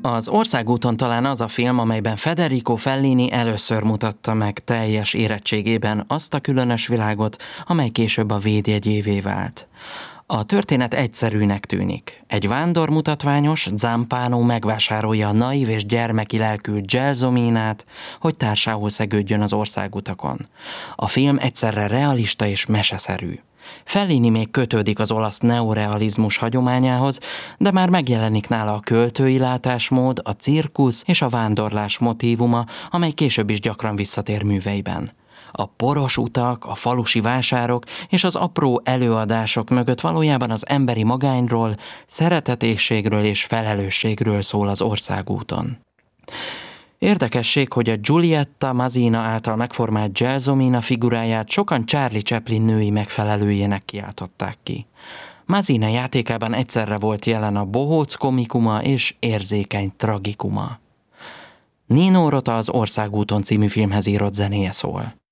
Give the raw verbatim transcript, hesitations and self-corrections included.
Az Országúton talán az a film, amelyben Federico Fellini először mutatta meg teljes érettségében azt a különös világot, amely később a védjegyévé vált. A történet egyszerűnek tűnik. Egy vándor mutatványos, Zampano megvásárolja a naív és gyermeki lelkű Gelsominát, hogy társául szegődjön az országutakon. A film egyszerre realista és meseszerű. Fellini még kötődik az olasz neorealizmus hagyományához, de már megjelenik nála a költői látásmód, a cirkusz és a vándorlás motívuma, amely később is gyakran visszatér műveiben. A poros utak, a falusi vásárok és az apró előadások mögött valójában az emberi magányról, szeretetésségről és felelősségről szól az Országúton. Érdekesség, hogy a Giulietta Masina által megformált Gelsomina figuráját sokan Charlie Chaplin női megfelelőjének kiáltották ki. Masina játékában egyszerre volt jelen a bohóc komikuma és érzékeny tragikuma. Nino Rota az Országúton című filmhez írott zenéje szól.